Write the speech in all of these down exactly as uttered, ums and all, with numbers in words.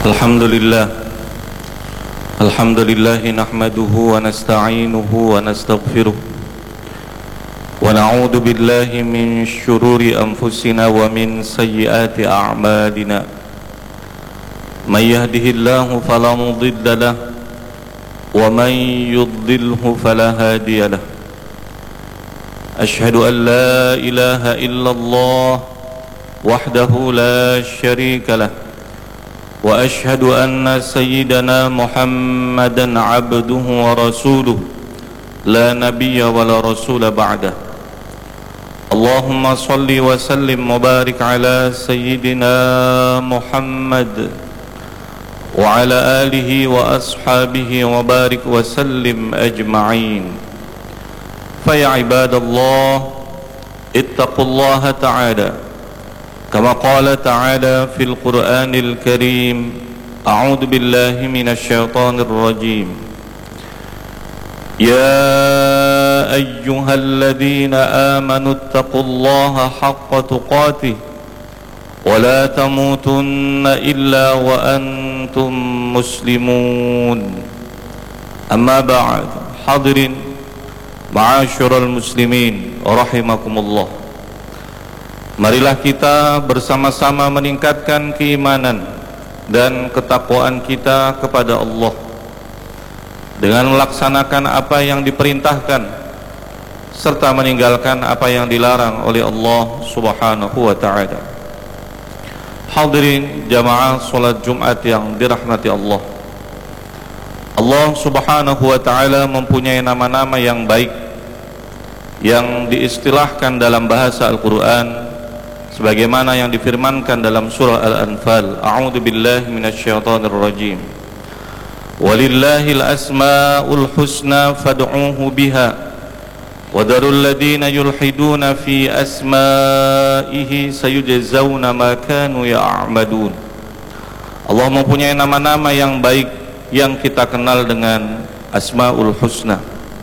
Alhamdulillah Alhamdulillah nahmaduhu wa nasta'inuhu wa nastaghfiruh wa na'udzu billahi min syururi anfusina wa min sayyiati a'malina. May yahdihillahu fala mudilla lahu wa may yudlilhu fala hadiya lahu. Asyhadu an la ilaha illallah wahdahu la syarika lahu wa ashhadu anna sayyidana Muhammadan abduhu wa rasuluh la nabiyya wa la rasula ba'dah. Allahumma salli wa sallim wa barik ala sayyidina Muhammad wa ala alihi wa ashabihi wa barik wa sallim ajma'in. Fa ya ibadallah ittaqullaha ta'ala كما قال تعالى في القرآن الكريم أعوذ بالله من الشيطان الرجيم يا أيها الذين آمنوا اتقوا الله حق تقاته ولا تموتن إلا وأنتم مسلمون أما بعد حاضرين معاشر المسلمين رحمكم الله. Marilah kita bersama-sama meningkatkan keimanan dan ketakwaan kita kepada Allah dengan melaksanakan apa yang diperintahkan serta meninggalkan apa yang dilarang oleh Allah Subhanahu wa ta'ala. Hadirin jamaah salat Jumat yang dirahmati Allah. Allah Subhanahu wa ta'ala mempunyai nama-nama yang baik yang diistilahkan dalam bahasa Al-Quran sebagaimana yang difirmankan dalam surah Al-Anfal, a'udzu billahi minasyaitonir rajim. Walillahil asmaul husna fad'uuhu biha wa darul ladzina yulhiduna fi asma'ihi sayujzauna ma kanu ya'malun. Allah mempunyai nama-nama yang baik yang kita kenal dengan Asmaul Husna.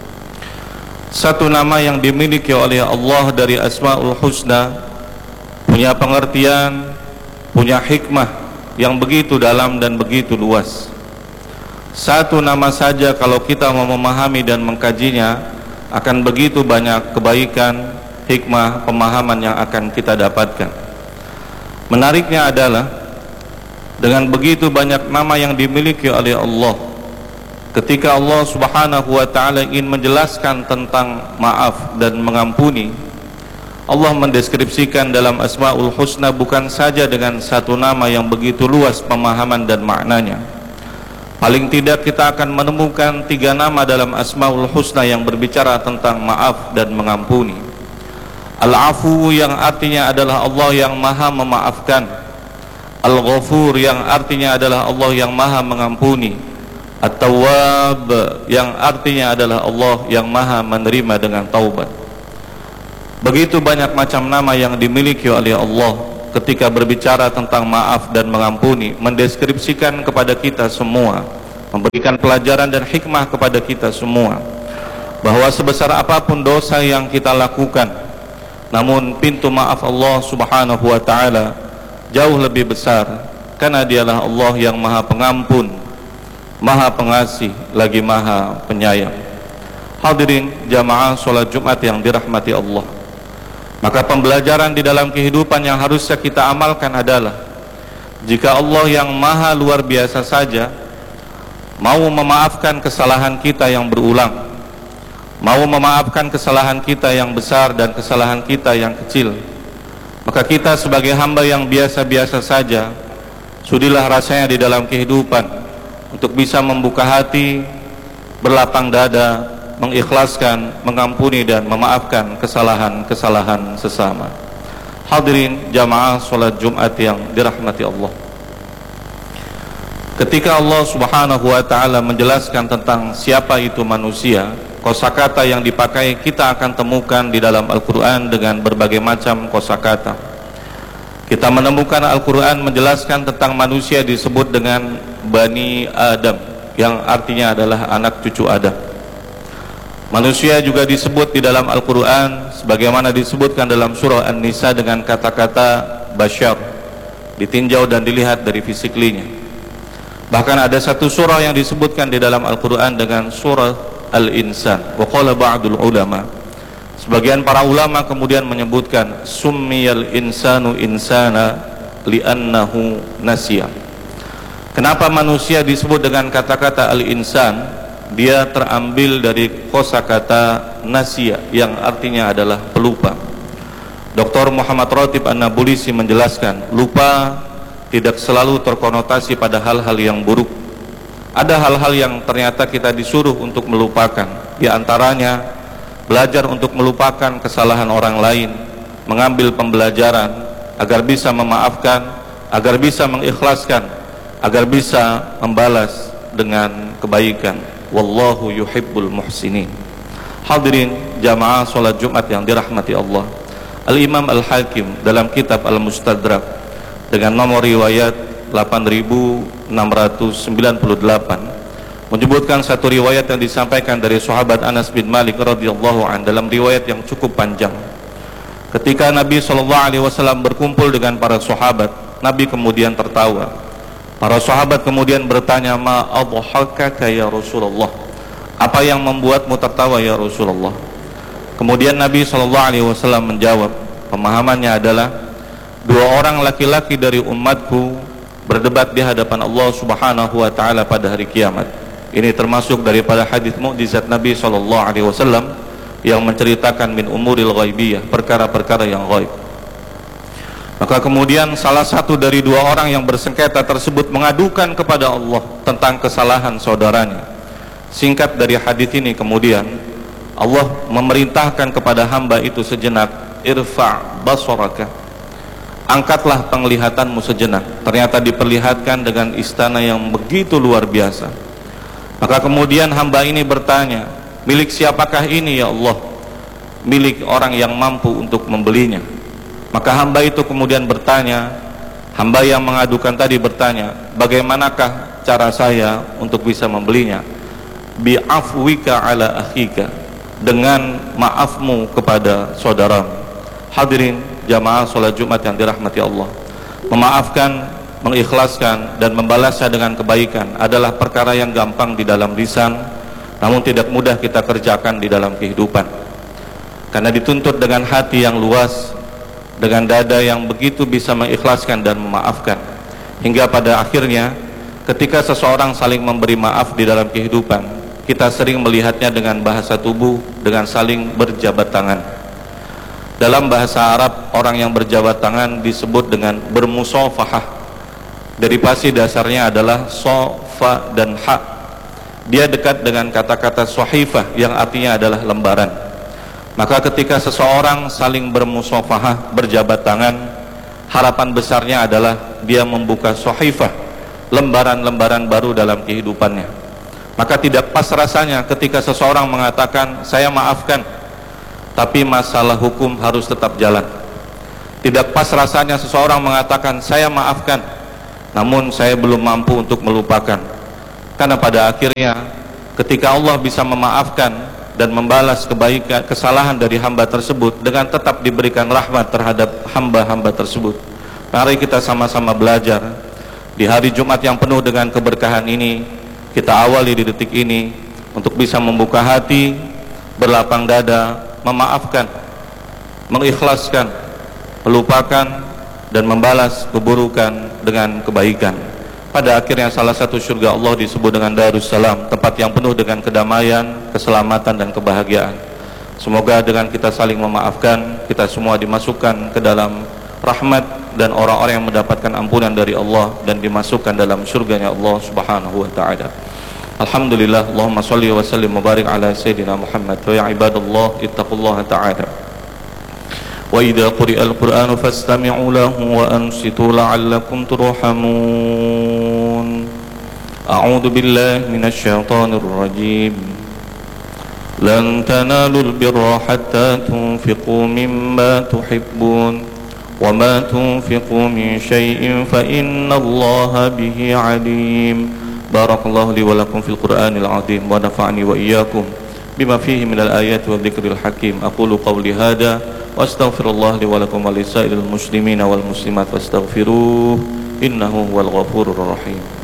Satu nama yang dimiliki oleh Allah dari Asmaul Husna punya pengertian, punya hikmah yang begitu dalam dan begitu luas. Satu nama saja kalau kita mau memahami dan mengkajinya akan begitu banyak kebaikan, hikmah, pemahaman yang akan kita dapatkan. Menariknya adalah dengan begitu banyak nama yang dimiliki oleh Allah, ketika Allah Subhanahu wa ta'ala ingin menjelaskan tentang maaf dan mengampuni, Allah mendeskripsikan dalam Asmaul Husna bukan saja dengan satu nama yang begitu luas pemahaman dan maknanya. Paling tidak kita akan menemukan tiga nama dalam Asmaul Husna yang berbicara tentang maaf dan mengampuni. Al-Afu yang artinya adalah Allah yang maha memaafkan, Al-Ghafur yang artinya adalah Allah yang maha mengampuni, At-Tawwab yang artinya adalah Allah yang maha menerima dengan taubat. Begitu banyak macam nama yang dimiliki oleh Allah ketika berbicara tentang maaf dan mengampuni, mendeskripsikan kepada kita semua, memberikan pelajaran dan hikmah kepada kita semua bahwa sebesar apapun dosa yang kita lakukan, namun pintu maaf Allah Subhanahu wa ta'ala jauh lebih besar, karena dialah Allah yang maha pengampun, maha pengasih, lagi maha penyayang. Hadirin jamaah salat Jumat yang dirahmati Allah, maka pembelajaran di dalam kehidupan yang harusnya kita amalkan adalah jika Allah yang maha luar biasa saja mau memaafkan kesalahan kita yang berulang, mau memaafkan kesalahan kita yang besar dan kesalahan kita yang kecil, maka kita sebagai hamba yang biasa-biasa saja sudilah rasanya di dalam kehidupan untuk bisa membuka hati, berlapang dada, mengikhlaskan, mengampuni dan memaafkan kesalahan-kesalahan sesama. Hadirin jamaah salat Jumat yang dirahmati Allah, ketika Allah Subhanahu wa ta'ala menjelaskan tentang siapa itu manusia, kosakata yang dipakai kita akan temukan di dalam Al-Quran dengan berbagai macam kosakata. Kita menemukan Al-Quran menjelaskan tentang manusia disebut dengan Bani Adam yang artinya adalah anak cucu Adam. Manusia juga disebut di dalam Al-Quran sebagaimana disebutkan dalam surah An-Nisa dengan kata-kata Bashar, ditinjau dan dilihat dari fisiklinya. Bahkan ada satu surah yang disebutkan di dalam Al-Quran dengan surah Al-Insan. Wa qala ba'dul ulama, sebagian para ulama kemudian menyebutkan summiyal insanu insana li'annahu nasiya. Kenapa manusia disebut dengan kata-kata al-insan? Dia terambil dari kosakata nasiya yang artinya adalah pelupa. Doktor Muhammad Ratib An-Nabulsi menjelaskan, lupa tidak selalu terkonotasi pada hal-hal yang buruk. Ada hal-hal yang ternyata kita disuruh untuk melupakan. Di antaranya belajar untuk melupakan kesalahan orang lain, mengambil pembelajaran agar bisa memaafkan, agar bisa mengikhlaskan, agar bisa membalas dengan kebaikan. Wallahu yuhibbul muhsinin. Hadirin jamaah salat Jumat yang dirahmati Allah, Al-Imam Al-Hakim dalam kitab Al-Mustadrak dengan nomor riwayat delapan ribu enam ratus sembilan puluh delapan menyebutkan satu riwayat yang disampaikan dari sahabat Anas bin Malik radhiyallahu an, dalam riwayat yang cukup panjang. Ketika Nabi shallallahu alaihi wasallam berkumpul dengan para sahabat, Nabi kemudian tertawa. Para sahabat kemudian bertanya, ma adhakaka ya Rasulullah, apa yang membuatmu tertawa ya Rasulullah? Kemudian Nabi shallallahu alaihi wasallam menjawab, pemahamannya adalah dua orang laki-laki dari umatku berdebat di hadapan Allah Subhanahu wa taala pada hari kiamat. Ini termasuk daripada hadis mukjizat Nabi sallallahu alaihi wasallam yang menceritakan min umuril ghaibiyah, perkara-perkara yang ghaib. Maka kemudian salah satu dari dua orang yang bersengketa tersebut mengadukan kepada Allah tentang kesalahan saudaranya. Singkat dari hadis ini kemudian Allah memerintahkan kepada hamba itu sejenak, irfa' basaraka, angkatlah penglihatanmu sejenak. Ternyata diperlihatkan dengan istana yang begitu luar biasa. Maka kemudian hamba ini bertanya, milik siapakah ini ya Allah? Milik orang yang mampu untuk membelinya. Maka hamba itu kemudian bertanya, hamba yang mengadukan tadi bertanya, bagaimanakah cara saya untuk bisa membelinya? Bi'afwika ala akhika, dengan maafmu kepada saudaramu. Hadirin jamaah salat Jumat yang dirahmati Allah, memaafkan, mengikhlaskan dan membalasnya dengan kebaikan adalah perkara yang gampang di dalam lisan, namun tidak mudah kita kerjakan di dalam kehidupan. Karena dituntut dengan hati yang luas, dengan dada yang begitu bisa mengikhlaskan dan memaafkan. Hingga pada akhirnya ketika seseorang saling memberi maaf di dalam kehidupan, kita sering melihatnya dengan bahasa tubuh, dengan saling berjabat tangan. Dalam bahasa Arab, orang yang berjabat tangan disebut dengan bermusafahah. Dari pasti dasarnya adalah sofa dan ha. Dia dekat dengan kata-kata sahifah yang artinya adalah lembaran. Maka ketika seseorang saling bermusafahah, berjabat tangan, harapan besarnya adalah dia membuka sahifah, lembaran-lembaran baru dalam kehidupannya. Maka tidak pas rasanya ketika seseorang mengatakan saya maafkan, tapi masalah hukum harus tetap jalan. Tidak pas rasanya seseorang mengatakan saya maafkan, namun saya belum mampu untuk melupakan. Karena pada akhirnya ketika Allah bisa memaafkan dan membalas kebaikan, kesalahan dari hamba tersebut dengan tetap diberikan rahmat terhadap hamba-hamba tersebut. Mari kita sama-sama belajar di hari Jumat yang penuh dengan keberkahan ini. Kita awali di detik ini untuk bisa membuka hati, berlapang dada, memaafkan, mengikhlaskan, melupakan dan membalas keburukan dengan kebaikan. Pada akhirnya salah satu surga Allah disebut dengan Darussalam, tempat yang penuh dengan kedamaian, keselamatan dan kebahagiaan. Semoga dengan kita saling memaafkan, kita semua dimasukkan ke dalam rahmat dan orang-orang yang mendapatkan ampunan dari Allah dan dimasukkan dalam surganya Allah Subhanahu wa taala. Alhamdulillah, Allahumma shalli wa sallim wa barik ala sayyidina Muhammad. Wa ya ibadallah ittaqullaha ta'ala. Wa idza quri'al Qur'anu fastami'u lahu wa ansitu la'allakum turhamun. A'udzu billahi minasy syaithanir rajim. Lan tanalul birra hatta tunfiqu mimma tuhibbun wa ma tunfiqu min syai'in fa innallaha bihi 'alim. Barakallahu li wa lakum fil Qur'anil 'azim wa nafa'ani wa iyyakum bima fihi minal ayati wa dzikril hakim. Aqulu qawli hadza wa astaghfirullah li wa lakum wa lisairil muslimina wal muslimat fastaghfiruh innahu huwal ghafurur rahim.